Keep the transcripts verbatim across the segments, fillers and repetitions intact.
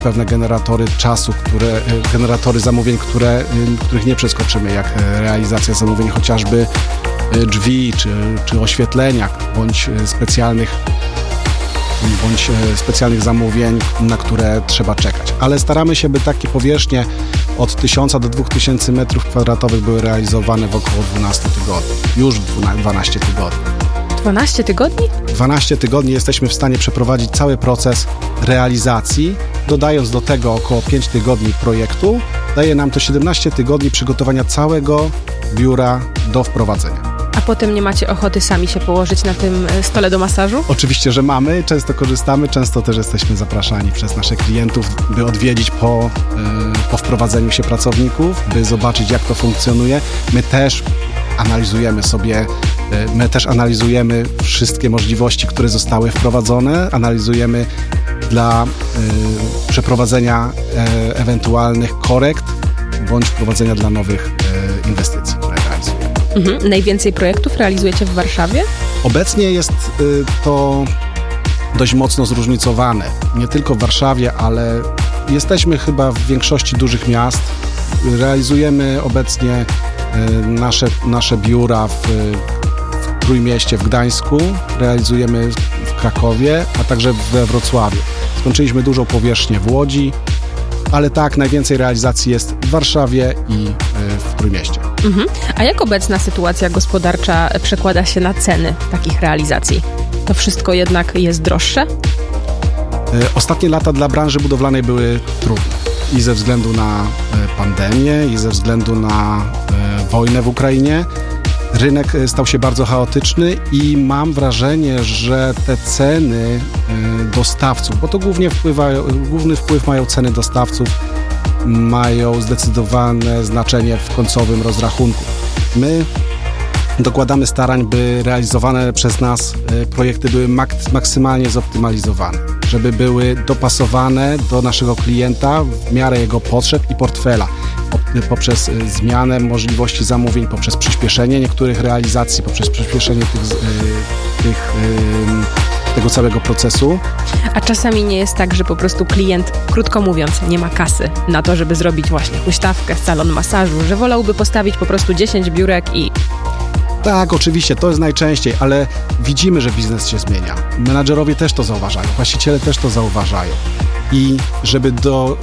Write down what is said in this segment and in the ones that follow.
pewne generatory czasu, które, generatory zamówień, które, których nie przeskoczymy, jak realizacja zamówień chociażby drzwi, czy, czy oświetlenia, bądź specjalnych bądź specjalnych zamówień, na które trzeba czekać. Ale staramy się, by takie powierzchnie od tysiąca do dwóch tysięcy metrów kwadratowych były realizowane w około dwunastu tygodni. Już dwanaście tygodni. dwanaście tygodni? dwanaście tygodni jesteśmy w stanie przeprowadzić cały proces realizacji, dodając do tego około pięć tygodni projektu. Daje nam to siedemnaście tygodni przygotowania całego biura do wprowadzenia. A potem nie macie ochoty sami się położyć na tym stole do masażu? Oczywiście, że mamy. Często korzystamy. Często też jesteśmy zapraszani przez naszych klientów, by odwiedzić po, po wprowadzeniu się pracowników, by zobaczyć, jak to funkcjonuje. My też analizujemy sobie, my też analizujemy wszystkie możliwości, które zostały wprowadzone. Analizujemy dla y, przeprowadzenia y, ewentualnych korekt bądź wprowadzenia dla nowych y, inwestycji, które realizujemy. Mhm. Najwięcej projektów realizujecie w Warszawie? Obecnie jest y, to dość mocno zróżnicowane. Nie tylko w Warszawie, ale jesteśmy chyba w większości dużych miast. Realizujemy obecnie y, nasze, nasze biura w, w Trójmieście, w Gdańsku. Realizujemy w Krakowie, a także we Wrocławiu. Skończyliśmy dużą powierzchnię w Łodzi, ale tak, najwięcej realizacji jest w Warszawie i y, w Trójmieście. Mhm. A jak obecna sytuacja gospodarcza przekłada się na ceny takich realizacji? To wszystko jednak jest droższe? Ostatnie lata dla branży budowlanej były trudne i ze względu na pandemię, i ze względu na wojnę w Ukrainie. Rynek stał się bardzo chaotyczny i mam wrażenie, że te ceny dostawców, bo to głównie wpływa, główny wpływ mają ceny dostawców, mają zdecydowane znaczenie w końcowym rozrachunku. My dokładamy starań, by realizowane przez nas projekty były mak- maksymalnie zoptymalizowane, żeby były dopasowane do naszego klienta w miarę jego potrzeb i portfela, poprzez zmianę możliwości zamówień, poprzez przyspieszenie niektórych realizacji, poprzez przyspieszenie tych, tych, tego całego procesu. A czasami nie jest tak, że po prostu klient, krótko mówiąc, nie ma kasy na to, żeby zrobić właśnie huśtawkę, salon masażu, że wolałby postawić po prostu dziesięć biurek i... Tak, oczywiście, to jest najczęściej, ale widzimy, że biznes się zmienia. Menadżerowie też to zauważają, właściciele też to zauważają. I żeby do...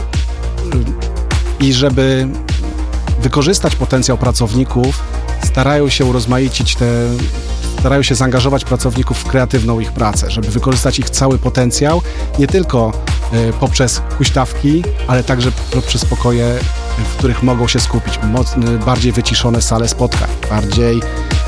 I żeby wykorzystać potencjał pracowników, starają się urozmaicić te... starają się zaangażować pracowników w kreatywną ich pracę, żeby wykorzystać ich cały potencjał, nie tylko y, poprzez huśtawki, ale także poprzez pokoje, w których mogą się skupić, mocny, bardziej wyciszone sale spotkań, bardziej y,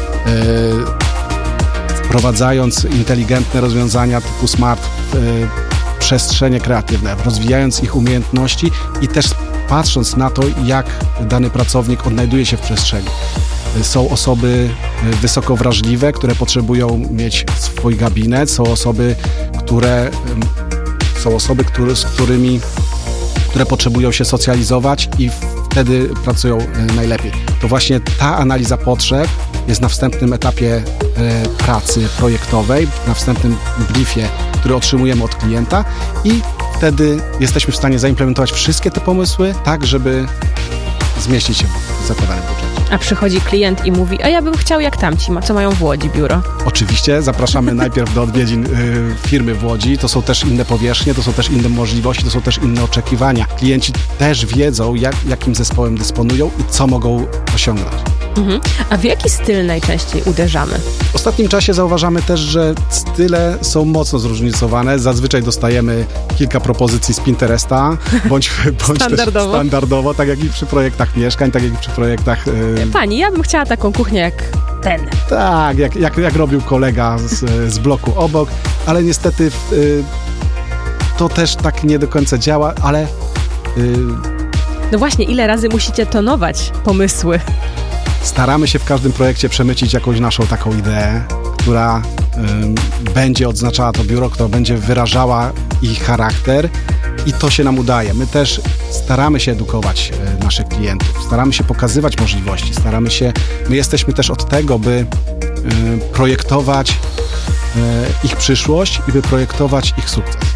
wprowadzając inteligentne rozwiązania typu smart, y, przestrzenie kreatywne, rozwijając ich umiejętności i też patrząc na to, jak dany pracownik odnajduje się w przestrzeni. Są osoby wysoko wrażliwe, które potrzebują mieć swój gabinet, są osoby, które są osoby, które, z którymi które potrzebują się socjalizować i wtedy pracują najlepiej. To właśnie ta analiza potrzeb jest na wstępnym etapie pracy projektowej, na wstępnym briefie, który otrzymujemy od klienta i wtedy jesteśmy w stanie zaimplementować wszystkie te pomysły tak, żeby zmieścić się w zakładanym budżecie. A przychodzi klient i mówi, a ja bym chciał jak tamci, co mają w Łodzi biuro. Oczywiście, zapraszamy najpierw do odwiedzin y, firmy w Łodzi, to są też inne powierzchnie, to są też inne możliwości, to są też inne oczekiwania. Klienci też wiedzą, jak, jakim zespołem dysponują i co mogą osiągnąć. Mhm. A w jaki styl najczęściej uderzamy? W ostatnim czasie zauważamy też, że style są mocno zróżnicowane. Zazwyczaj dostajemy kilka propozycji z Pinteresta, bądź, bądź standardowo. też standardowo, tak jak i przy projektach mieszkań, tak jak i przy projektach... Yy... Pani, ja bym chciała taką kuchnię jak ten. Tak, jak, jak, jak robił kolega z, z bloku obok, ale niestety yy, to też tak nie do końca działa, ale... Yy... No właśnie, ile razy musicie tonować pomysły? Staramy się w każdym projekcie przemycić jakąś naszą taką ideę, która y, będzie odznaczała to biuro, która będzie wyrażała ich charakter i to się nam udaje. My też staramy się edukować y, naszych klientów, staramy się pokazywać możliwości, staramy się, my jesteśmy też od tego, by y, projektować y, ich przyszłość i by projektować ich sukces.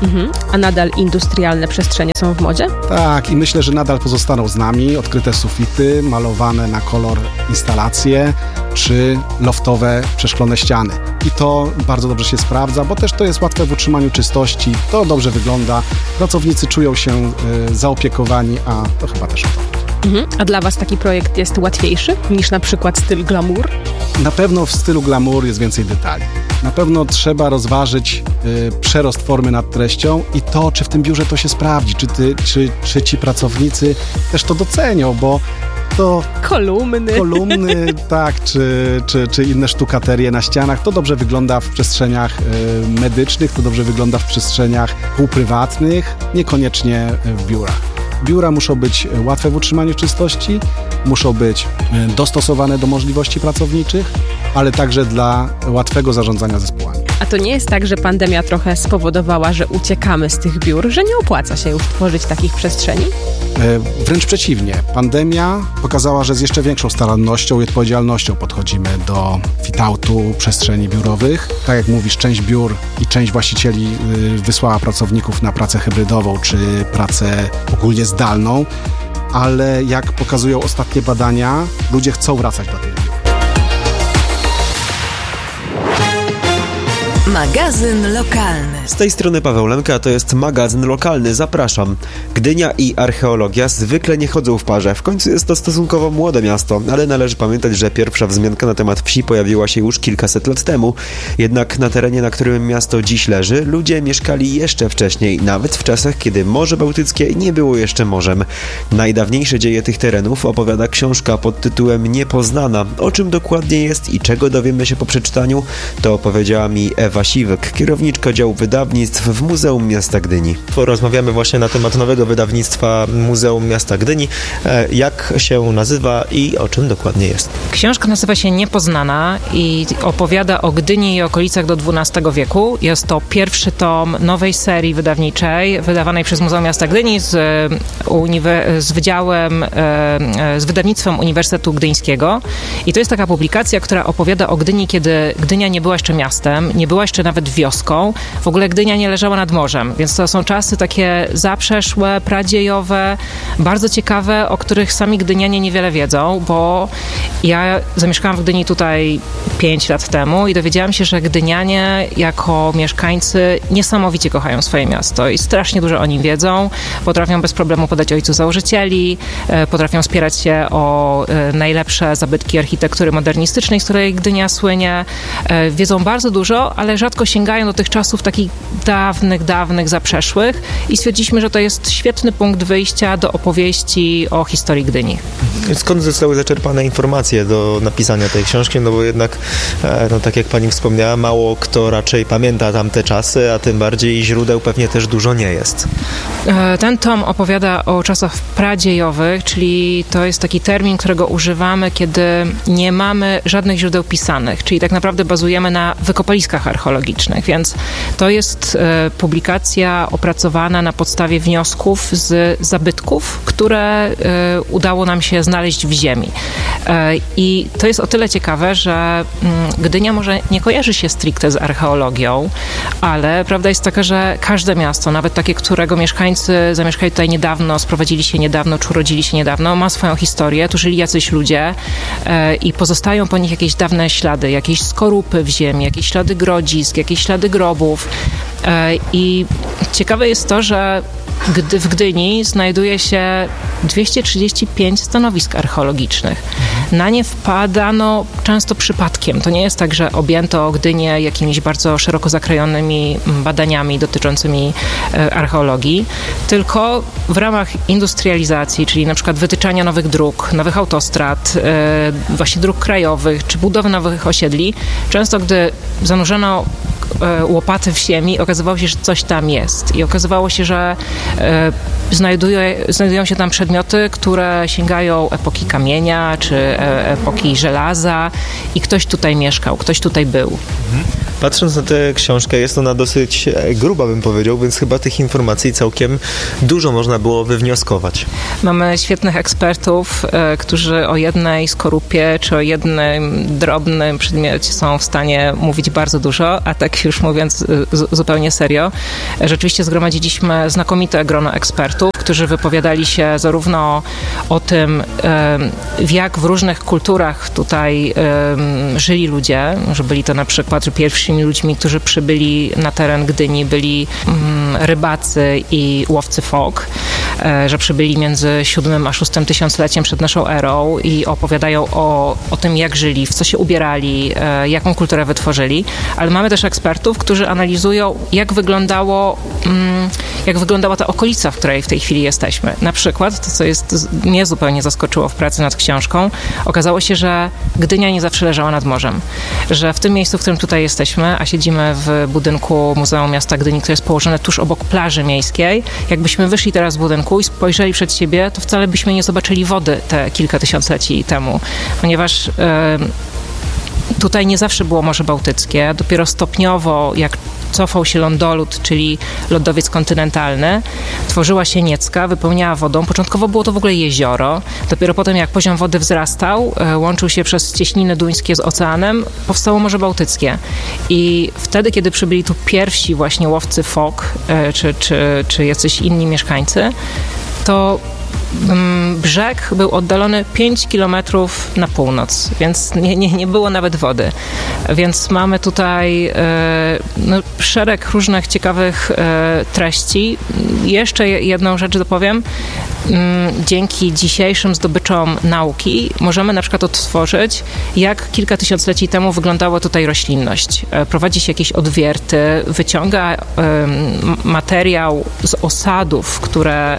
Mhm. A nadal industrialne przestrzenie są w modzie? Tak, i myślę, że nadal pozostaną z nami odkryte sufity, malowane na kolor instalacje, czy loftowe przeszklone ściany. I to bardzo dobrze się sprawdza, bo też to jest łatwe w utrzymaniu czystości, to dobrze wygląda, pracownicy czują się y, zaopiekowani, a to chyba też o to. Mhm. A dla Was taki projekt jest łatwiejszy niż na przykład styl glamour? Na pewno w stylu glamour jest więcej detali. Na pewno trzeba rozważyć y, przerost formy nad treścią i to, czy w tym biurze to się sprawdzi, czy, ty, czy, czy ci pracownicy też to docenią, bo to kolumny, kolumny tak, czy, czy, czy inne sztukaterie na ścianach, to dobrze wygląda w przestrzeniach y, medycznych, to dobrze wygląda w przestrzeniach półprywatnych, niekoniecznie w biurach. Biura muszą być łatwe w utrzymaniu czystości, muszą być dostosowane do możliwości pracowniczych, ale także dla łatwego zarządzania zespołami. A to nie jest tak, że pandemia trochę spowodowała, że uciekamy z tych biur, że nie opłaca się już tworzyć takich przestrzeni? Wręcz przeciwnie. Pandemia pokazała, że z jeszcze większą starannością i odpowiedzialnością podchodzimy do fit-outu przestrzeni biurowych. Tak jak mówisz, część biur i część właścicieli wysłała pracowników na pracę hybrydową czy pracę ogólnie zdalną, ale jak pokazują ostatnie badania, ludzie chcą wracać do tych biur. Magazyn lokalny. Z tej strony Paweł Lenka, to jest magazyn lokalny. Zapraszam. Gdynia i archeologia zwykle nie chodzą w parze. W końcu jest to stosunkowo młode miasto, ale należy pamiętać, że pierwsza wzmianka na temat wsi pojawiła się już kilkaset lat temu. Jednak na terenie, na którym miasto dziś leży, ludzie mieszkali jeszcze wcześniej, nawet w czasach, kiedy Morze Bałtyckie nie było jeszcze morzem. Najdawniejsze dzieje tych terenów opowiada książka pod tytułem Niepoznana. O czym dokładnie jest i czego dowiemy się po przeczytaniu, to opowiedziała mi Ewa Siwek, kierowniczka działu wydawnictw w Muzeum Miasta Gdyni. Rozmawiamy właśnie na temat nowego wydawnictwa Muzeum Miasta Gdyni. Jak się nazywa i o czym dokładnie jest? Książka nazywa się Niepoznana i opowiada o Gdyni i okolicach do dwunastego wieku. Jest to pierwszy tom nowej serii wydawniczej, wydawanej przez Muzeum Miasta Gdyni z, uniwe- z wydziałem, z wydawnictwem Uniwersytetu Gdyńskiego. I to jest taka publikacja, która opowiada o Gdyni, kiedy Gdynia nie była jeszcze miastem, nie była jeszcze nawet wioską. W ogóle Gdynia nie leżała nad morzem, więc to są czasy takie zaprzeszłe, pradziejowe, bardzo ciekawe, o których sami gdynianie niewiele wiedzą, bo ja zamieszkałam w Gdyni tutaj pięć lat temu i dowiedziałam się, że gdynianie jako mieszkańcy niesamowicie kochają swoje miasto i strasznie dużo o nim wiedzą, potrafią bez problemu podać ojcu założycieli, potrafią spierać się o najlepsze zabytki architektury modernistycznej, z której Gdynia słynie. Wiedzą bardzo dużo, ale rzadko sięgają do tych czasów takich dawnych, dawnych, zaprzeszłych i stwierdziliśmy, że to jest świetny punkt wyjścia do opowieści o historii Gdyni. Skąd zostały zaczerpane informacje do napisania tej książki? No bo jednak, no tak jak pani wspomniała, mało kto raczej pamięta tamte czasy, a tym bardziej źródeł pewnie też dużo nie jest. Ten tom opowiada o czasach pradziejowych, czyli to jest taki termin, którego używamy, kiedy nie mamy żadnych źródeł pisanych, czyli tak naprawdę bazujemy na wykopaliskach archeologicznych, więc to jest e, publikacja opracowana na podstawie wniosków z zabytków, które e, udało nam się znaleźć w ziemi. E, I to jest o tyle ciekawe, że m, Gdynia może nie kojarzy się stricte z archeologią, ale prawda jest taka, że każde miasto, nawet takie, którego mieszkańcy zamieszkali tutaj niedawno, sprowadzili się niedawno, czy urodzili się niedawno, ma swoją historię, tu żyli jacyś ludzie e, i pozostają po nich jakieś dawne ślady, jakieś skorupy w ziemi, jakieś ślady grodzisk, jakieś ślady grobów. I ciekawe jest to, że gdy w Gdyni znajduje się dwieście trzydzieści pięć stanowisk archeologicznych. Na nie wpadano często przypadkiem. To nie jest tak, że objęto Gdynię jakimiś bardzo szeroko zakrojonymi badaniami dotyczącymi archeologii, tylko w ramach industrializacji, czyli na przykład wytyczania nowych dróg, nowych autostrad, właśnie dróg krajowych, czy budowy nowych osiedli, często gdy zanurzono łopaty w ziemi, okazywało się, że coś tam jest. I okazywało się, że e, znajduje, znajdują się tam przedmioty, które sięgają epoki kamienia, czy e, epoki żelaza i ktoś tutaj mieszkał, ktoś tutaj był. Patrząc na tę książkę, jest ona dosyć gruba, bym powiedział, więc chyba tych informacji całkiem dużo można było wywnioskować. Mamy świetnych ekspertów, e, którzy o jednej skorupie czy o jednym drobnym przedmiocie są w stanie mówić bardzo dużo, a tak już mówiąc z, zupełnie serio, e, rzeczywiście zgromadziliśmy znakomite grono ekspertów, którzy wypowiadali się zarówno o tym, e, w jak w różnych kulturach tutaj e, żyli ludzie, że byli to na przykład pierwszymi ludźmi, którzy przybyli na teren Gdyni, byli mm, rybacy i łowcy fok, e, że przybyli między siódmym a szóstym tysiącleciem przed naszą erą i opowiadają o, o tym, jak żyli, w co się ubierali, e, jaką kulturę wytworzyli, ale mamy też ekspertów, którzy analizują, jak wyglądało, mm, jak wyglądała ta okolica, w której w tej chwili jesteśmy. Na przykład, to co jest, mnie zupełnie zaskoczyło w pracy nad książką, okazało się, że Gdynia nie zawsze leżała nad morzem, że w tym miejscu, w którym tutaj jesteśmy, a siedzimy w budynku Muzeum Miasta Gdyni, które jest położone tuż obok plaży miejskiej, jakbyśmy wyszli teraz z budynku i spojrzeli przed siebie, to wcale byśmy nie zobaczyli wody te kilka tysiącleci temu, ponieważ yy, tutaj nie zawsze było Morze Bałtyckie, dopiero stopniowo, jak cofał się lądolód, czyli lodowiec kontynentalny, tworzyła się Niecka, wypełniała wodą. Początkowo było to w ogóle jezioro. Dopiero potem, jak poziom wody wzrastał, łączył się przez cieśniny duńskie z oceanem, powstało Morze Bałtyckie. I wtedy, kiedy przybyli tu pierwsi właśnie łowcy fok, czy, czy, czy jacyś inni mieszkańcy, to brzeg był oddalony pięć kilometrów na północ, więc nie, nie, nie było nawet wody. Więc mamy tutaj e, no, szereg różnych ciekawych e, treści. Jeszcze jedną rzecz dopowiem. Dzięki dzisiejszym zdobyczom nauki możemy na przykład odtworzyć, jak kilka tysiącleci temu wyglądała tutaj roślinność. Prowadzi się jakieś odwierty, wyciąga materiał z osadów, które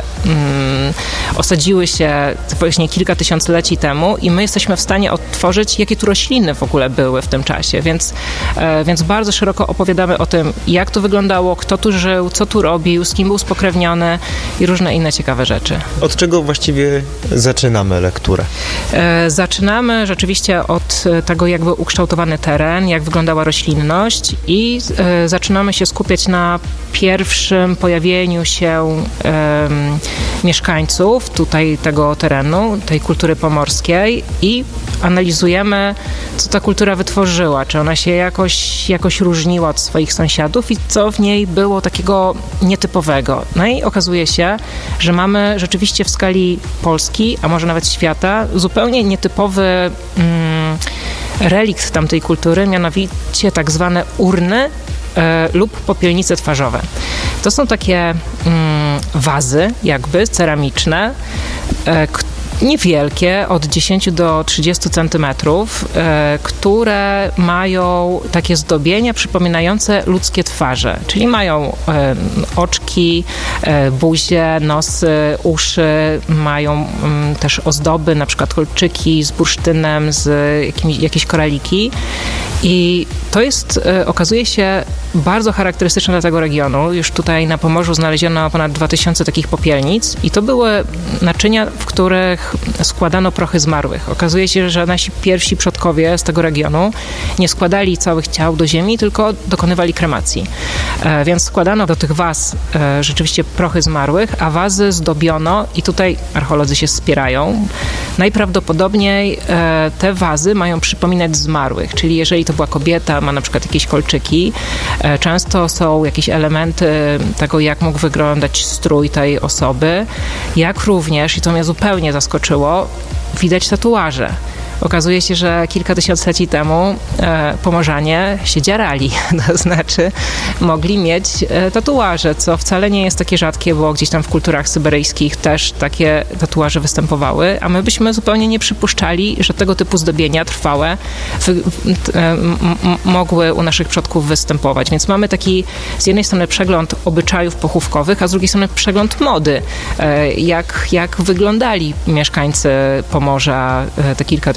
osadziły się właśnie kilka tysiącleci temu i my jesteśmy w stanie odtworzyć, jakie tu rośliny w ogóle były w tym czasie. Więc, więc bardzo szeroko opowiadamy o tym, jak to wyglądało, kto tu żył, co tu robił, z kim był spokrewniony i różne inne ciekawe rzeczy. Od czego właściwie zaczynamy lekturę? Zaczynamy rzeczywiście od tego, jak był ukształtowany teren, jak wyglądała roślinność i zaczynamy się skupiać na pierwszym pojawieniu się um, mieszkańców tutaj tego terenu, tej kultury pomorskiej i analizujemy, co ta kultura wytworzyła, czy ona się jakoś, jakoś różniła od swoich sąsiadów i co w niej było takiego nietypowego. No i okazuje się, że mamy rzeczywiście w skali Polski, a może nawet świata, zupełnie nietypowy mm, relikt tamtej kultury, mianowicie tak zwane urny e, lub popielnice twarzowe. To są takie mm, wazy jakby ceramiczne, e, niewielkie, od dziesięć do trzydziestu centymetrów, e, które mają takie zdobienia przypominające ludzkie twarze, czyli mają e, oczki, e, buzię, nosy, uszy, mają m, też ozdoby, na przykład kolczyki z bursztynem, z jakimiś, jakieś koraliki i to jest, e, okazuje się, bardzo charakterystyczne dla tego regionu. Już tutaj na Pomorzu znaleziono ponad dwa tysiące takich popielnic i to były naczynia, w których składano prochy zmarłych. Okazuje się, że nasi pierwsi przodkowie z tego regionu nie składali całych ciał do ziemi, tylko dokonywali kremacji. E, więc składano do tych waz e, rzeczywiście prochy zmarłych, a wazy zdobiono i tutaj archeolodzy się spierają. Najprawdopodobniej e, te wazy mają przypominać zmarłych, czyli jeżeli to była kobieta, ma na przykład jakieś kolczyki, e, często są jakieś elementy tego, jak mógł wyglądać strój tej osoby, jak również, i to mnie zupełnie zaskoczyło, widać tatuaże. Okazuje się, że kilka tysiącleci temu e, Pomorzanie się dzierali, to znaczy mogli mieć e, tatuaże, co wcale nie jest takie rzadkie, bo gdzieś tam w kulturach syberyjskich też takie tatuaże występowały, a my byśmy zupełnie nie przypuszczali, że tego typu zdobienia trwałe wy, e, m, m, mogły u naszych przodków występować. Więc mamy taki z jednej strony przegląd obyczajów pochówkowych, a z drugiej strony przegląd mody, e, jak, jak wyglądali mieszkańcy Pomorza e, te kilka tysięcy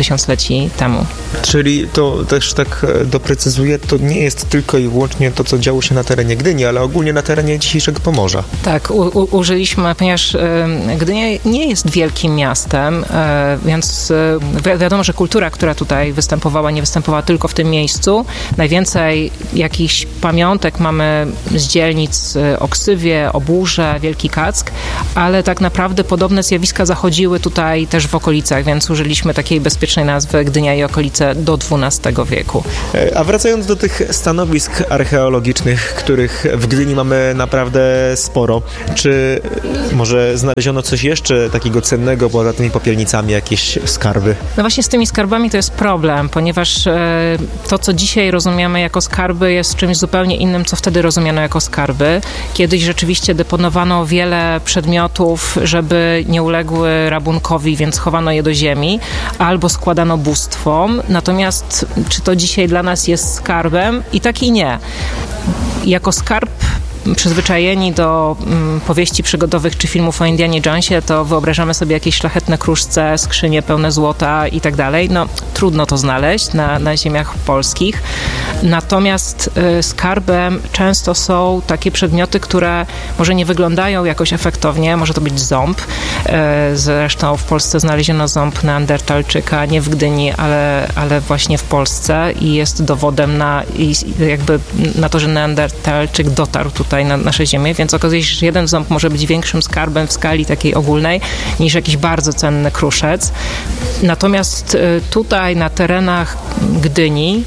tysiącleci temu. Czyli to też tak doprecyzuję, to nie jest tylko i wyłącznie to, co działo się na terenie Gdyni, ale ogólnie na terenie dzisiejszego Pomorza. Tak, u, u, użyliśmy, ponieważ y, Gdynia nie jest wielkim miastem, y, więc y, wiadomo, że kultura, która tutaj występowała, nie występowała tylko w tym miejscu. Najwięcej jakichś pamiątek mamy z dzielnic y, Oksywie, Obórze, Wielki Kack, ale tak naprawdę podobne zjawiska zachodziły tutaj też w okolicach, więc użyliśmy takiej bezpiecznej nazwy Gdynia i okolice do dwunastego wieku. A wracając do tych stanowisk archeologicznych, których w Gdyni mamy naprawdę sporo, czy może znaleziono coś jeszcze takiego cennego poza tymi popielnicami, jakieś skarby? No właśnie z tymi skarbami to jest problem, ponieważ e, to, co dzisiaj rozumiemy jako skarby, jest czymś zupełnie innym, co wtedy rozumiano jako skarby. Kiedyś rzeczywiście deponowano wiele przedmiotów, żeby nie uległy rabunkowi, więc chowano je do ziemi, albo składano bóstwom. Natomiast czy to dzisiaj dla nas jest skarbem? I tak i nie. Jako skarb przyzwyczajeni do mm, powieści przygodowych czy filmów o Indianie Jonesie, to wyobrażamy sobie jakieś szlachetne kruszce, skrzynie pełne złota i tak dalej. No, trudno to znaleźć na, na ziemiach polskich. Natomiast y, skarbem często są takie przedmioty, które może nie wyglądają jakoś efektownie. Może to być ząb. Y, zresztą w Polsce znaleziono ząb Neandertalczyka, nie w Gdyni, ale, ale właśnie w Polsce i jest dowodem na, i jakby na to, że Neandertalczyk dotarł tutaj na nasze ziemię, więc okazuje się, że jeden ząb może być większym skarbem w skali takiej ogólnej niż jakiś bardzo cenny kruszec. Natomiast tutaj na terenach Gdyni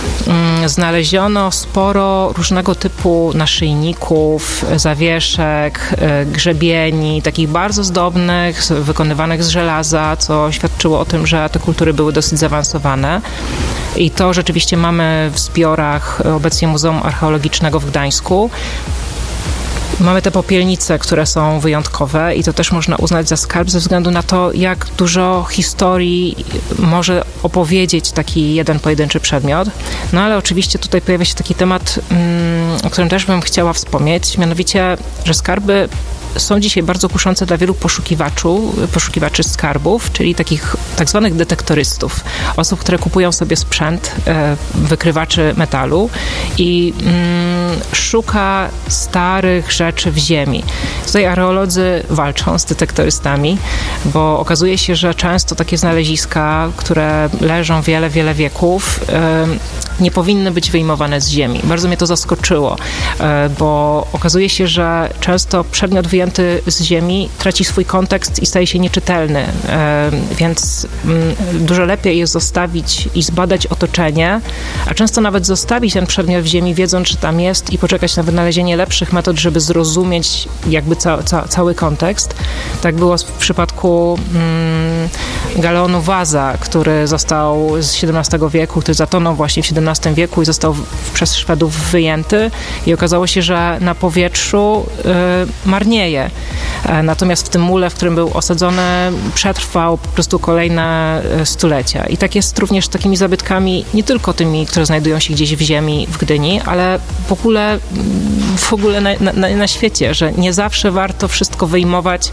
znaleziono sporo różnego typu naszyjników, zawieszek, grzebieni, takich bardzo zdobnych, wykonywanych z żelaza, co świadczyło o tym, że te kultury były dosyć zaawansowane. I to rzeczywiście mamy w zbiorach obecnie Muzeum Archeologicznego w Gdańsku. Mamy te popielnice, które są wyjątkowe i to też można uznać za skarb ze względu na to, jak dużo historii może opowiedzieć taki jeden pojedynczy przedmiot. No ale oczywiście tutaj pojawia się taki temat, o którym też bym chciała wspomnieć, mianowicie, że skarby są dzisiaj bardzo kuszące dla wielu poszukiwaczu, poszukiwaczy skarbów, czyli takich tak zwanych detektorystów. Osób, które kupują sobie sprzęt e, wykrywaczy metalu i mm, szuka starych rzeczy w ziemi. Tutaj archeolodzy walczą z detektorystami, bo okazuje się, że często takie znaleziska, które leżą wiele, wiele wieków, e, nie powinny być wyjmowane z ziemi. Bardzo mnie to zaskoczyło, e, bo okazuje się, że często przedmiot wyjęty z ziemi traci swój kontekst i staje się nieczytelny, e, więc m, dużo lepiej jest zostawić i zbadać otoczenie, a często nawet zostawić ten przedmiot w ziemi, wiedząc, że tam jest i poczekać na wynalezienie lepszych metod, żeby zrozumieć jakby ca, ca, cały kontekst. Tak było w przypadku mm, galeonu Vaza, który został z siedemnastego wieku, który zatonął właśnie w siedemnastym wieku i został w, przez Szwedów wyjęty i okazało się, że na powietrzu y, marnieje. Natomiast w tym mule, w którym był osadzony, przetrwał po prostu kolejne stulecia. I tak jest również z takimi zabytkami, nie tylko tymi, które znajdują się gdzieś w ziemi w Gdyni, ale w ogóle, w ogóle na, na, na świecie, że nie zawsze warto wszystko wyjmować,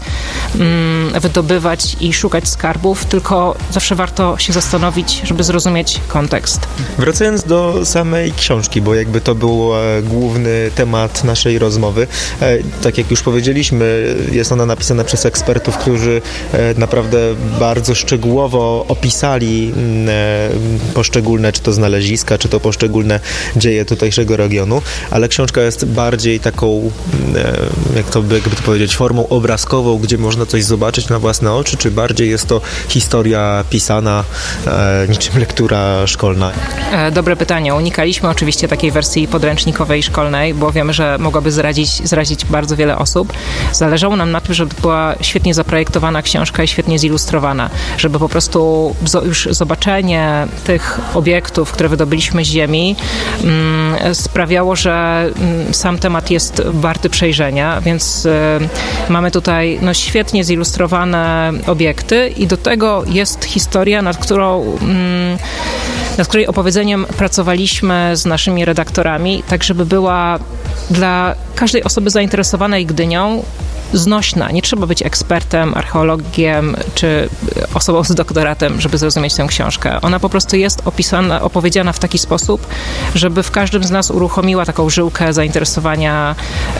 wydobywać i szukać skarbów, tylko zawsze warto się zastanowić, żeby zrozumieć kontekst. Wracając do samej książki, bo jakby to był główny temat naszej rozmowy, tak jak już powiedzieliśmy, jest ona napisana przez ekspertów, którzy naprawdę bardzo szczegółowo opisali poszczególne, czy to znaleziska, czy to poszczególne dzieje tutejszego regionu, ale książka jest bardziej taką, jak to by, jakby to powiedzieć, formą obrazkową, gdzie można coś zobaczyć na własne oczy, czy bardziej jest to historia pisana, niczym lektura szkolna? Dobre pytanie. Unikaliśmy oczywiście takiej wersji podręcznikowej szkolnej, bo wiemy, że mogłaby zrazić, zrazić bardzo wiele osób. Zależało nam na tym, żeby była świetnie zaprojektowana książka i świetnie zilustrowana, żeby po prostu już zobaczenie tych obiektów, które wydobyliśmy z ziemi, mm, sprawiało, że sam temat jest warty przejrzenia, więc y, mamy tutaj no, świetnie zilustrowane obiekty i do tego jest historia, nad którą mm, nad której opowiedzeniem pracowaliśmy z naszymi redaktorami, tak żeby była dla każdej osoby zainteresowanej Gdynią znośna. Nie trzeba być ekspertem, archeologiem czy osobą z doktoratem, żeby zrozumieć tę książkę. Ona po prostu jest opisana, opowiedziana w taki sposób, żeby w każdym z nas uruchomiła taką żyłkę zainteresowania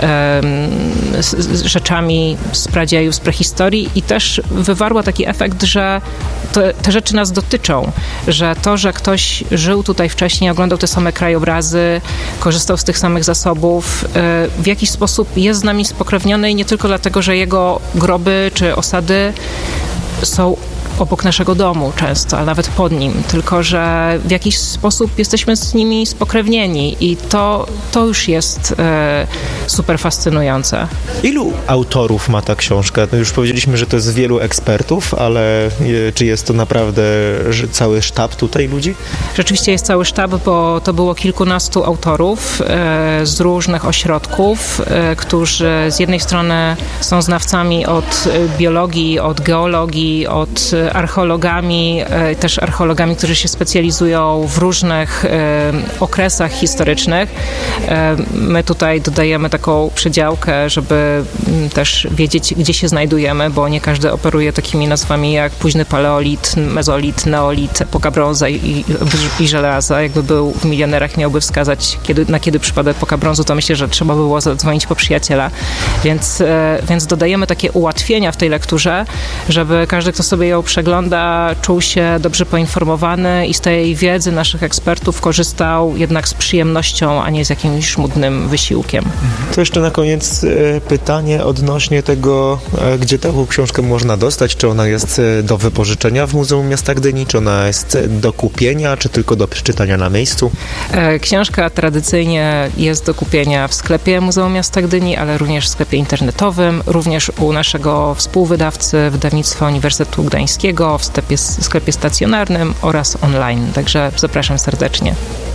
um, z, z rzeczami z pradziejów, z prehistorii i też wywarła taki efekt, że te, te rzeczy nas dotyczą, że to, że ktoś żył tutaj wcześniej, oglądał te same krajobrazy, korzystał z tych samych zasobów, w jakiś sposób jest z nami spokrewniony i nie tylko dlatego, że jego groby czy osady są obok naszego domu często, a nawet pod nim, tylko że w jakiś sposób jesteśmy z nimi spokrewnieni i to, to już jest e, super fascynujące. Ilu autorów ma ta książka? No już powiedzieliśmy, że to jest wielu ekspertów, ale e, czy jest to naprawdę że cały sztab tutaj ludzi? Rzeczywiście jest cały sztab, bo to było kilkunastu autorów e, z różnych ośrodków, e, którzy z jednej strony są znawcami od biologii, od geologii, od archeologami, też archeologami, którzy się specjalizują w różnych okresach historycznych. My tutaj dodajemy taką przedziałkę, żeby też wiedzieć, gdzie się znajdujemy, bo nie każdy operuje takimi nazwami jak późny paleolit, mezolit, neolit, epoka brąza i, i żelaza. Jakby był w Milionerach, miałby wskazać, kiedy, na kiedy przypada epoka brązu, to myślę, że trzeba było zadzwonić po przyjaciela. Więc, więc dodajemy takie ułatwienia w tej lekturze, żeby każdy, kto sobie ją przegląda, czuł się dobrze poinformowany i z tej wiedzy naszych ekspertów korzystał jednak z przyjemnością, a nie z jakimś żmudnym wysiłkiem. To jeszcze na koniec pytanie odnośnie tego, gdzie taką książkę można dostać. Czy ona jest do wypożyczenia w Muzeum Miasta Gdyni, czy ona jest do kupienia, czy tylko do przeczytania na miejscu? Książka tradycyjnie jest do kupienia w sklepie Muzeum Miasta Gdyni, ale również w sklepie internetowym, również u naszego współwydawcy Wydawnictwa Uniwersytetu Gdańskiego, w sklepie, sklepie stacjonarnym oraz online. Także zapraszam serdecznie.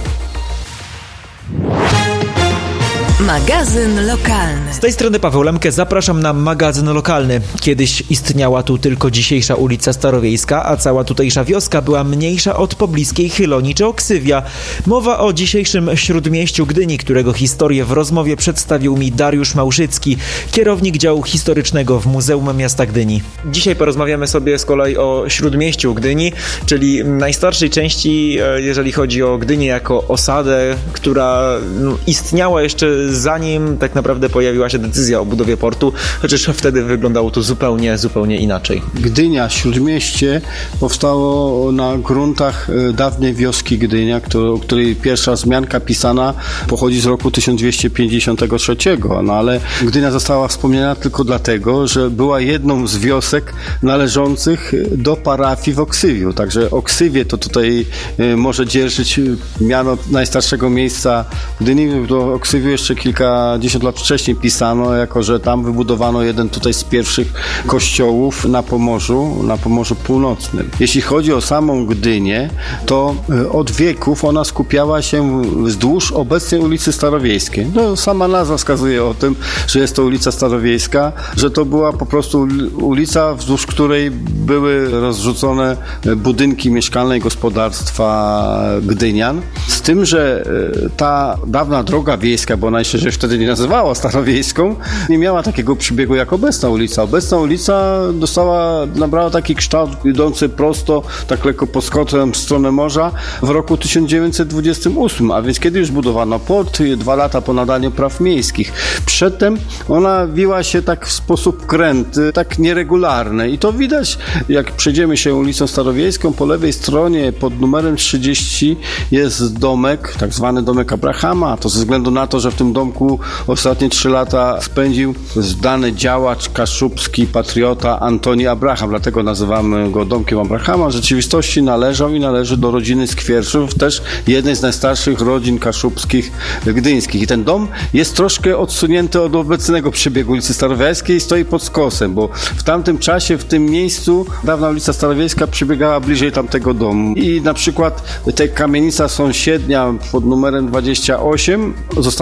Magazyn lokalny. Z tej strony Paweł Lemke, zapraszam na magazyn lokalny. Kiedyś istniała tu tylko dzisiejsza ulica Starowiejska, a cała tutejsza wioska była mniejsza od pobliskiej Chylonii czy Oksywia. Mowa o dzisiejszym Śródmieściu Gdyni, którego historię w rozmowie przedstawił mi Dariusz Małszycki, kierownik działu historycznego w Muzeum Miasta Gdyni. Dzisiaj porozmawiamy sobie z kolei o Śródmieściu Gdyni, czyli najstarszej części, jeżeli chodzi o Gdynię jako osadę, która no, istniała jeszcze zanim tak naprawdę pojawiła się decyzja o budowie portu, chociaż wtedy wyglądało to zupełnie, zupełnie inaczej. Gdynia, Śródmieście powstało na gruntach dawnej wioski Gdynia, o której pierwsza wzmianka pisana pochodzi z roku tysiąc dwieście pięćdziesiątego trzeciego, no ale Gdynia została wspomniana tylko dlatego, że była jedną z wiosek należących do parafii w Oksywiu, także Oksywie to tutaj może dzierżyć miano najstarszego miejsca Gdyni, do Oksywiu jeszcze kilkadziesiąt lat wcześniej pisano, jako że tam wybudowano jeden tutaj z pierwszych kościołów na Pomorzu, na Pomorzu Północnym. Jeśli chodzi o samą Gdynię, to od wieków ona skupiała się wzdłuż obecnej ulicy Starowiejskiej. No, sama nazwa wskazuje o tym, że jest to ulica Starowiejska, że to była po prostu ulica, wzdłuż której były rozrzucone budynki mieszkalne i gospodarstwa Gdynian. Z tym, że ta dawna droga wiejska, bo ona jeszcze się wtedy nie nazywała Starowiejską, nie miała takiego przebiegu jak obecna ulica. Obecna ulica dostała, nabrała taki kształt idący prosto, tak lekko podskoczem w stronę morza w roku tysiąc dziewięćset dwudziestym ósmym, a więc kiedy już budowano port, dwa lata po nadaniu praw miejskich. Przedtem ona wiła się tak w sposób kręty, tak nieregularny i to widać, jak przejdziemy się ulicą Starowiejską, po lewej stronie pod numerem trzydzieści jest domek, tak zwany domek Abrahama, to ze względu na to, że w tym domku ostatnie trzy lata spędził zdany działacz kaszubski, patriota Antoni Abraham, dlatego nazywamy go domkiem Abrahama. W rzeczywistości należał i należy do rodziny Skwierczów, też jednej z najstarszych rodzin kaszubskich gdyńskich. I ten dom jest troszkę odsunięty od obecnego przebiegu ulicy Starowiejskiej i stoi pod skosem, bo w tamtym czasie, w tym miejscu dawna ulica Starowiejska przebiegała bliżej tamtego domu. I na przykład ta kamienica sąsiednia pod numerem dwadzieścia osiem została wybudowana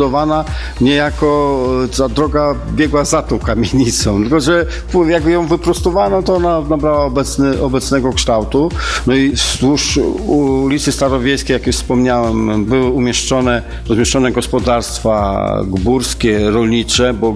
wybudowana niejako, ta droga biegła za tą kamienicą, tylko że jak ją wyprostowano, to ona nabrała obecny, obecnego kształtu. No i wzdłuż ulicy Starowiejskiej, jak już wspomniałem, były umieszczone, rozmieszczone gospodarstwa gbórskie, rolnicze, bo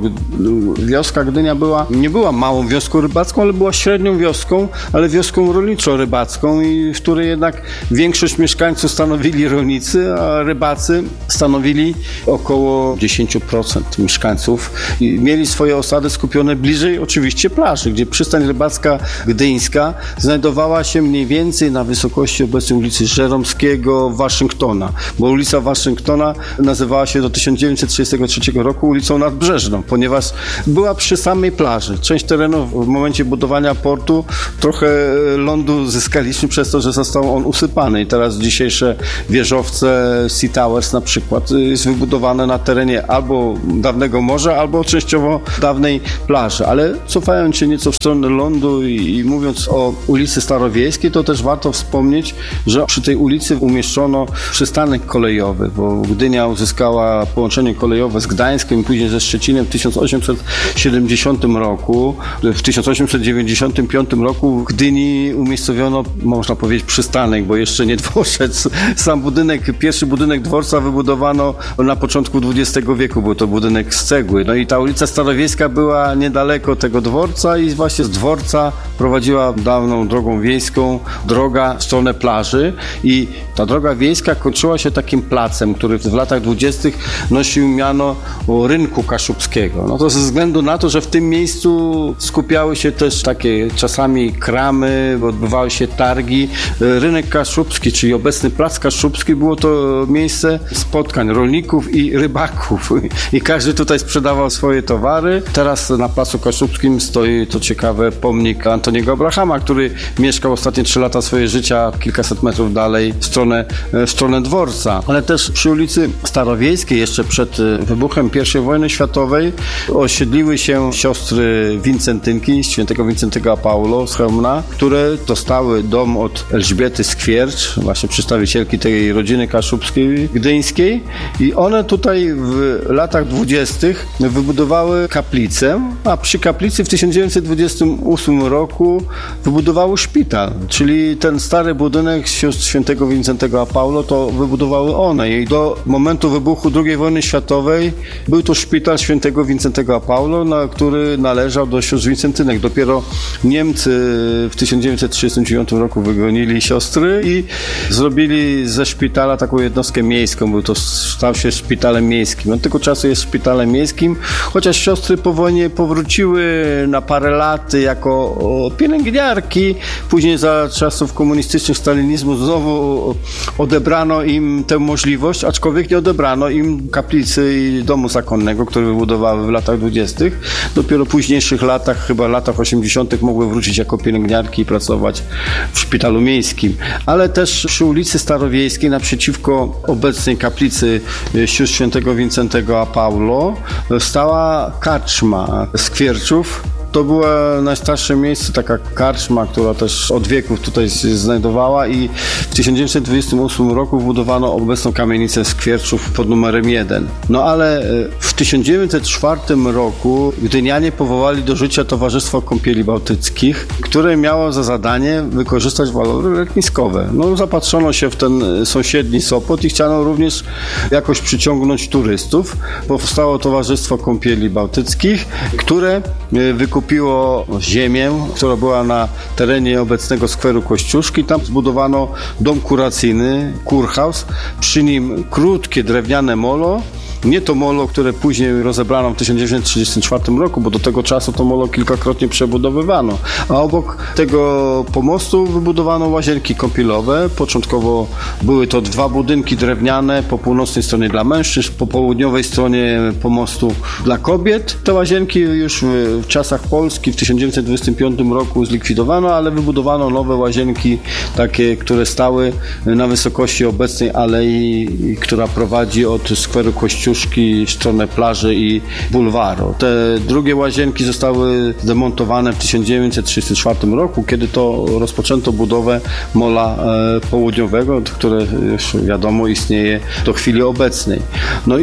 wioska Gdynia była, nie była małą wioską rybacką, ale była średnią wioską, ale wioską rolniczo-rybacką, i w której jednak większość mieszkańców stanowili rolnicy, a rybacy stanowili około dziesięć procent mieszkańców i mieli swoje osady skupione bliżej oczywiście plaży, gdzie przystań rybacka gdyńska znajdowała się mniej więcej na wysokości obecnej ulicy Żeromskiego, Waszyngtona, bo ulica Waszyngtona nazywała się do tysiąc dziewięćset trzydziestego trzeciego roku ulicą Nadbrzeżną, ponieważ była przy samej plaży. Część terenu w momencie budowania portu trochę lądu zyskaliśmy przez to, że został on usypany i teraz dzisiejsze wieżowce Sea Towers na przykład jest wybudowane na terenie albo dawnego morza, albo częściowo dawnej plaży. Ale cofając się nieco w stronę lądu i, i mówiąc o ulicy Starowiejskiej, to też warto wspomnieć, że przy tej ulicy umieszczono przystanek kolejowy, bo Gdynia uzyskała połączenie kolejowe z Gdańskiem i później ze Szczecinem w tysiąc osiemset siedemdziesiątym roku. W tysiąc osiemset dziewięćdziesiątym piątym roku w Gdyni umiejscowiono, można powiedzieć, przystanek, bo jeszcze nie dworzec. Sam budynek, pierwszy budynek dworca wybudowano na początku dwudziestego wieku, był to budynek z cegły. No i ta ulica Starowiejska była niedaleko tego dworca i właśnie z dworca prowadziła dawną drogą wiejską droga w stronę plaży i ta droga wiejska kończyła się takim placem, który w latach dwudziestych nosił miano Rynku Kaszubskiego. No to ze względu na to, że w tym miejscu skupiały się też takie czasami kramy, odbywały się targi. Rynek Kaszubski, czyli obecny Plac Kaszubski, było to miejsce spotkań rolników i rybaków i każdy tutaj sprzedawał swoje towary. Teraz na Placu Kaszubskim stoi, to ciekawe, pomnik Antoniego Abrahama, który mieszkał ostatnie trzy lata swojego życia kilkaset metrów dalej w stronę, w stronę dworca. Ale też przy ulicy Starowiejskiej jeszcze przed wybuchem pierwszej wojny światowej osiedliły się siostry Wincentynki, świętego Wincentego a Paulo z Chełmna, które dostały dom od Elżbiety Skwiercz, właśnie przedstawicielki tej rodziny kaszubskiej, gdyńskiej, i one tutaj w latach dwudziestych wybudowały kaplicę, a przy kaplicy w tysiąc dziewięćset dwudziestym ósmym roku wybudowały szpital, czyli ten stary budynek sióstr świętego Wincentego a Paulo to wybudowały one i do momentu wybuchu drugiej wojny światowej był to szpital świętego Wincentego a Paulo, na który należał do sióstr Wincentynek. Dopiero Niemcy w tysiąc dziewięćset trzydziestym dziewiątym roku wygonili siostry i zrobili ze szpitala taką jednostkę miejską, był to, stał się szpitalem miejskim. Od tego czasu jest szpitalem miejskim, chociaż siostry po wojnie powróciły na parę lat jako pielęgniarki. Później za czasów komunistycznych, stalinizmu znowu odebrano im tę możliwość, aczkolwiek nie odebrano im kaplicy i domu zakonnego, który wybudowały w latach dwudziestych. Dopiero w późniejszych latach, chyba w latach osiemdziesiątych mogły wrócić jako pielęgniarki i pracować w szpitalu miejskim. Ale też przy ulicy Starowiejskiej naprzeciwko obecnej kaplicy sióstr świętego Wincentego a Paulo stała karczma Skwierczów. To było najstarsze miejsce, taka karczma, która też od wieków tutaj się znajdowała i w tysiąc dziewięćset dwudziestym ósmym roku wbudowano obecną kamienicę Skwierczów pod numerem jeden. No ale w tysiąc dziewięćset czwartym roku gdynianie powołali do życia Towarzystwo Kąpieli Bałtyckich, które miało za zadanie wykorzystać walory letniskowe. No zapatrzono się w ten sąsiedni Sopot i chciano również jakoś przyciągnąć turystów. Powstało Towarzystwo Kąpieli Bałtyckich, które wykupiło kupiło ziemię, która była na terenie obecnego skweru Kościuszki. Tam zbudowano dom kuracyjny, kurhaus, przy nim krótkie drewniane molo. Nie to molo, które później rozebrano w tysiąc dziewięćset trzydziestym czwartym roku, bo do tego czasu to molo kilkakrotnie przebudowywano. A obok tego pomostu wybudowano łazienki kąpielowe. Początkowo były to dwa budynki drewniane, po północnej stronie dla mężczyzn, po południowej stronie pomostu dla kobiet. Te łazienki już w czasach Polski w tysiąc dziewięćset dwudziestym piątym roku zlikwidowano, ale wybudowano nowe łazienki, takie, które stały na wysokości obecnej alei, która prowadzi od skweru Kościuszki w stronę plaży i bulwaru. Te drugie łazienki zostały zdemontowane w tysiąc dziewięćset trzydziestym czwartym roku, kiedy to rozpoczęto budowę mola e, południowego, które już wiadomo istnieje do chwili obecnej. No i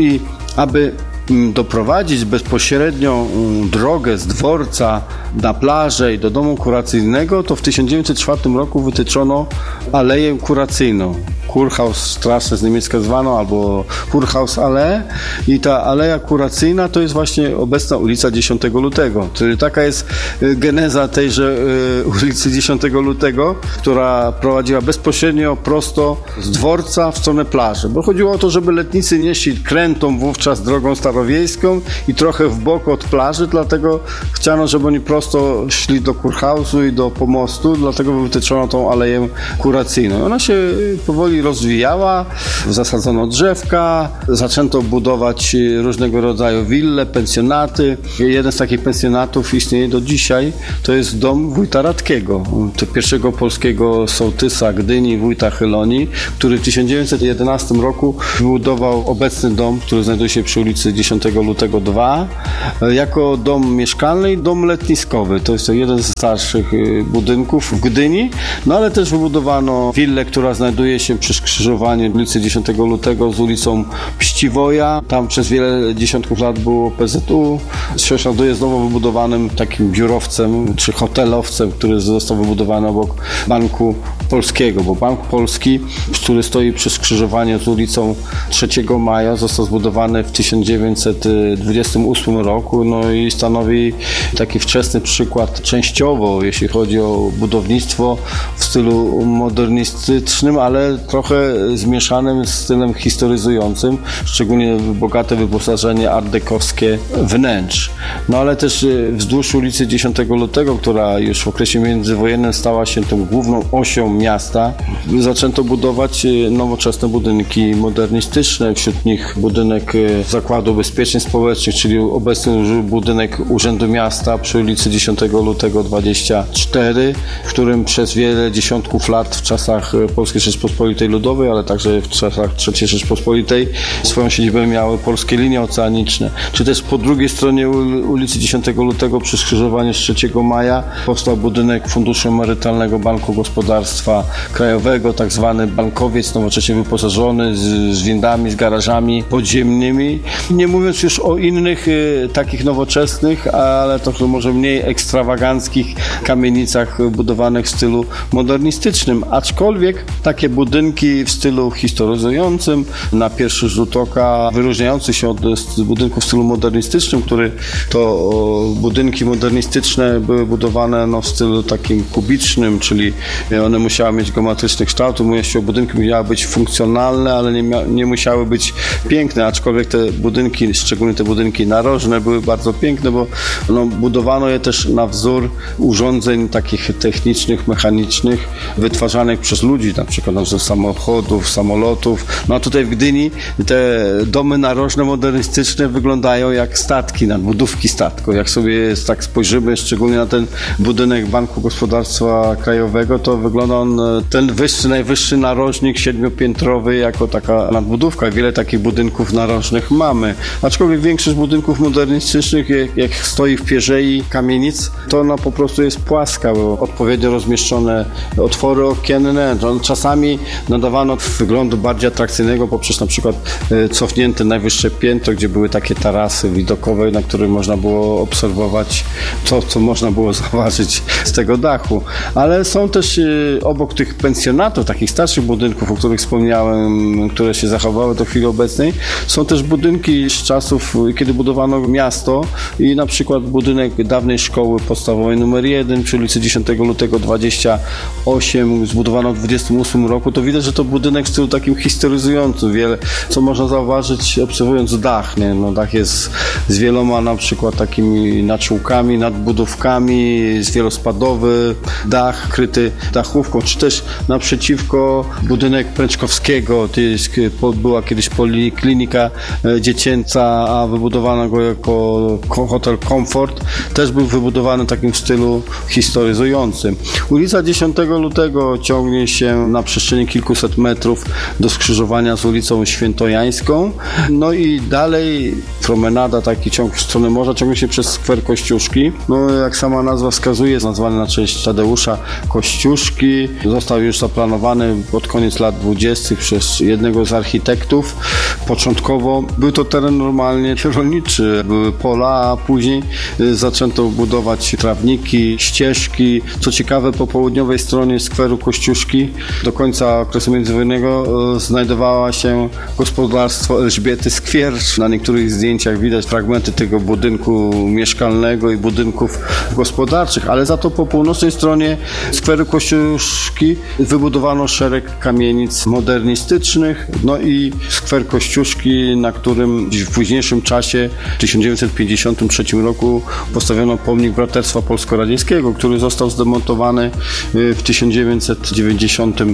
aby doprowadzić bezpośrednio drogę z dworca na plażę i do domu kuracyjnego, to w tysiąc dziewięćset czwartym roku wytyczono aleję kuracyjną. Kurhausstrasse z niemiecka zwano, albo Kurhausallee, i ta aleja kuracyjna to jest właśnie obecna ulica dziesiątego lutego. Czyli taka jest geneza tejże ulicy dziesiątego lutego, która prowadziła bezpośrednio prosto z dworca w stronę plaży. Bo chodziło o to, żeby letnicy nie szli krętą wówczas drogą starowiejską i trochę w bok od plaży, dlatego chciano, żeby oni prosto szli do Kurhausu i do pomostu, dlatego wytyczono tą aleję kuracyjną. Ona się powoli rozwijała, zasadzono drzewka, zaczęto budować różnego rodzaju wille, pensjonaty. Jeden z takich pensjonatów istnieje do dzisiaj, to jest dom wójta Radkiego, pierwszego polskiego sołtysa Gdyni, wójta Chylonii, który w tysiąc dziewięćset jedenastym roku wybudował obecny dom, który znajduje się przy ulicy dziesiątego lutego dwa, jako dom mieszkalny i dom letniskowy. To jest to jeden z starszych budynków w Gdyni, no ale też wybudowano willę, która znajduje się przy skrzyżowaniu ulicy dziesiątego lutego z ulicą Pściwoja. Tam przez wiele dziesiątków lat było P Z U. Sąsiaduje z nowo wybudowanym takim biurowcem czy hotelowcem, który został wybudowany obok Banku Polskiego, bo Bank Polski, który stoi przy skrzyżowaniu z ulicą trzeciego maja, został zbudowany w tysiąc dziewięćset dwudziestym ósmym roku, no i stanowi taki wczesny przykład częściowo, jeśli chodzi o budownictwo w stylu modernistycznym, ale trochę zmieszanym z stylem historyzującym, szczególnie bogate wyposażenie art-dekowskie wnętrz. No ale też wzdłuż ulicy dziesiątego lutego, która już w okresie międzywojennym stała się tą główną osią miasta, zaczęto budować nowoczesne budynki modernistyczne, wśród nich budynek Zakładu Ubezpieczeń Społecznych, czyli obecny budynek Urzędu Miasta przy ulicy dziesiątego lutego dwadzieścia cztery, w którym przez wiele dziesiątków lat w czasach Polskiej Rzeczpospolitej Ludowej, ale także w czasach trzeciej Rzeczpospolitej swoją siedzibę miały polskie linie oceaniczne. Czy też po drugiej stronie ulicy dziesiątego lutego przy skrzyżowaniu z trzeciego maja powstał budynek Funduszu Emerytalnego Banku Gospodarstwa Krajowego, tak zwany bankowiec nowocześnie wyposażony z, z windami, z garażami podziemnymi. Nie mówiąc już o innych y, takich nowoczesnych, ale trochę może mniej ekstrawaganckich kamienicach budowanych w stylu modernistycznym. Aczkolwiek takie budynki w stylu historyzującym, na pierwszy rzut oka wyróżniający się od budynków w stylu modernistycznym, który to o, budynki modernistyczne były budowane no, w stylu takim kubicznym, czyli one musiały mieć geometryczny kształt, mówię, budynki musiały być funkcjonalne, ale nie, mia- nie musiały być piękne, aczkolwiek te budynki, szczególnie te budynki narożne, były bardzo piękne, bo no, budowano je też na wzór urządzeń takich technicznych, mechanicznych, wytwarzanych przez ludzi, na przykład no, samochodów, samolotów. No a tutaj w Gdyni te domy narożne, modernistyczne wyglądają jak statki, nadbudówki statków. Jak sobie tak spojrzymy, szczególnie na ten budynek Banku Gospodarstwa Krajowego, to wygląda on, ten wyższy, najwyższy narożnik siedmiopiętrowy jako taka nadbudówka. Wiele takich budynków narożnych mamy. Aczkolwiek większość budynków modernistycznych, jak, jak stoi w pierzei kamienic, to ona po prostu jest płaska, bo odpowiednio rozmieszczone otwory okienne. Czasami nadawano wyglądu bardziej atrakcyjnego poprzez na przykład cofnięte najwyższe piętro, gdzie były takie tarasy widokowe, na których można było obserwować to, co można było zauważyć z tego dachu. Ale są też obok tych pensjonatów, takich starszych budynków, o których wspomniałem, które się zachowały do chwili obecnej, są też budynki z czasów, kiedy budowano miasto i na przykład budynek dawnej szkoły podstawowej numer jeden przy ulicy dziesiątego lutego dwadzieścia osiem, zbudowano w dwudziestym ósmym roku, to widać, że to budynek w stylu takim historyzującym. Wiele, co można zauważyć obserwując dach. Nie? No, dach jest z wieloma na przykład takimi naczółkami, nadbudówkami, jest wielospadowy dach kryty dachówką, czy też naprzeciwko budynek Pręczkowskiego, to jest, była kiedyś poliklinika dziecięca, a wybudowano go jako hotel Komfort, też był wybudowany w takim stylu historyzującym. Ulica dziesiątego lutego ciągnie się na przestrzeni kilku kilkuset metrów do skrzyżowania z ulicą Świętojańską. No i dalej promenada, taki ciąg w stronę morza ciągnie się przez skwer Kościuszki. No jak sama nazwa wskazuje, jest nazwany na cześć Tadeusza Kościuszki. Został już zaplanowany pod koniec lat dwudziestych przez jednego z architektów. Początkowo był to teren normalnie rolniczy, były pola, a później zaczęto budować trawniki, ścieżki. Co ciekawe, po południowej stronie skweru Kościuszki do końca okresu międzywojennego znajdowała się gospodarstwo Elżbiety Skwiercz. Na niektórych zdjęciach widać fragmenty tego budynku mieszkalnego i budynków gospodarczych, ale za to po północnej stronie skweru Kościuszki wybudowano szereg kamienic modernistycznych, no i skwer Kościuszki, na którym w późniejszym czasie, w tysiąc dziewięćset pięćdziesiątym trzecim roku postawiono pomnik Braterstwa Polsko-Radzieckiego, który został zdemontowany w tysiąc dziewięćset dziewięćdziesiątym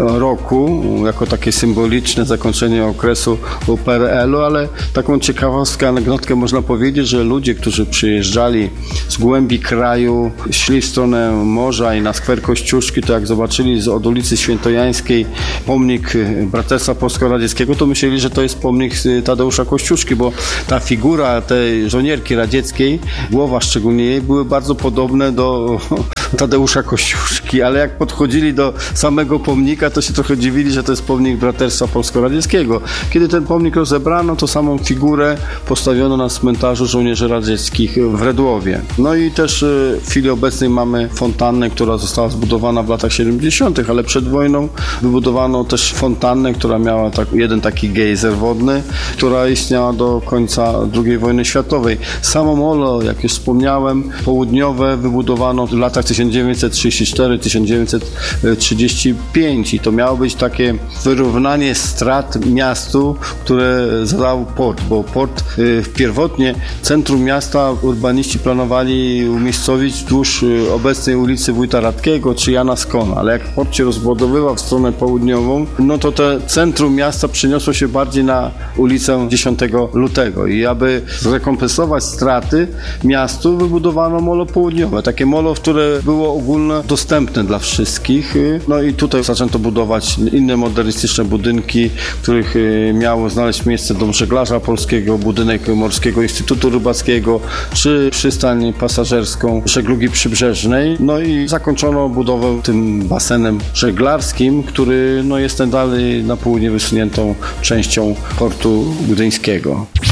roku, jako takie symboliczne zakończenie okresu P R L u, ale taką ciekawostkę, anegdotkę można powiedzieć, że ludzie, którzy przyjeżdżali z głębi kraju, szli w stronę morza i na skwer Kościuszki, to jak zobaczyli od ulicy Świętojańskiej pomnik Braterstwa Polsko-Radzieckiego, to myśleli, że to jest pomnik Tadeusza Kościuszki, bo ta figura tej żołnierki radzieckiej, głowa szczególnie jej, były bardzo podobne do Tadeusza Kościuszki, ale jak podchodzili do samego pomnika, to się trochę dziwili, że to jest pomnik Braterstwa Polsko-Radzieckiego. Kiedy ten pomnik rozebrano, to samą figurę postawiono na cmentarzu żołnierzy radzieckich w Redłowie. No i też w chwili obecnej mamy fontannę, która została zbudowana w latach siedemdziesiątych, ale przed wojną wybudowano też fontannę, która miała tak, jeden taki gejzer wodny, która istniała do końca drugiej wojny światowej. Samo molo, jak już wspomniałem, południowe wybudowano w latach tysiąc dziewięćset trzydziesty czwarty do tysiąc dziewięćset trzydziestego piątego i to miało być takie wyrównanie strat miastu, które zadał port, bo port y, pierwotnie centrum miasta urbaniści planowali umiejscowić wzdłuż y, obecnej ulicy Wójta Radkiego czy Jana Skona, ale jak port się rozbudowywał w stronę południową, no to te centrum miasta przeniosło się bardziej na ulicę dziesiątego lutego i aby zrekompensować straty miastu wybudowano molo południowe, takie molo, które było ogólnodostępne dla wszystkich. No i tutaj zaczęto budować inne modernistyczne budynki, w których miało znaleźć miejsce dom żeglarza polskiego, budynek Morskiego Instytutu Rybackiego, czy przystań pasażerską żeglugi przybrzeżnej. No i zakończono budowę tym basenem żeglarskim, który no, jest dalej na południe wysuniętą częścią portu gdyńskiego.